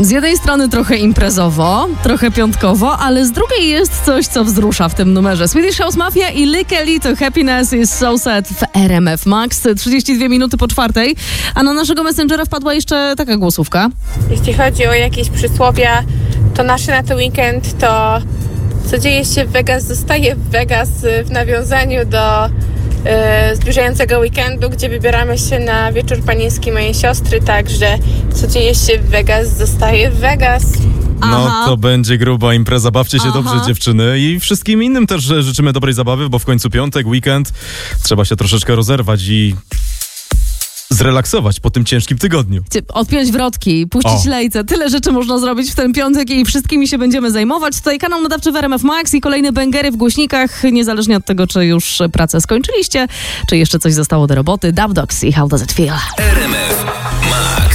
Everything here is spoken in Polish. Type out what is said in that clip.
Z jednej strony trochę imprezowo, trochę piątkowo, ale z drugiej jest coś, co wzrusza w tym numerze. Swedish House Mafia i Lick a Little Happiness is So Sad w RMF Max. 32 minuty po 4:00, a na naszego Messengera wpadła jeszcze taka głosówka. Jeśli chodzi o jakieś przysłowia, to nasze na ten weekend to co dzieje się w Vegas zostaje w Vegas w nawiązaniu do zbliżającego weekendu, gdzie wybieramy się na wieczór panieński mojej siostry, także co dzieje się w Vegas zostaje w Vegas. No to będzie gruba impreza, bawcie się dobrze dziewczyny i wszystkim innym też życzymy dobrej zabawy, bo w końcu piątek, weekend, trzeba się troszeczkę rozerwać i zrelaksować po tym ciężkim tygodniu. Odpiąć wrotki, puścić lejce. Tyle rzeczy można zrobić w ten piątek i wszystkimi się będziemy zajmować. Tutaj kanał nadawczy w RMF Max i kolejne bęgery w głośnikach, niezależnie od tego, czy już pracę skończyliście, czy jeszcze coś zostało do roboty. Dub Dogs i How Does It Feel? RMF Max.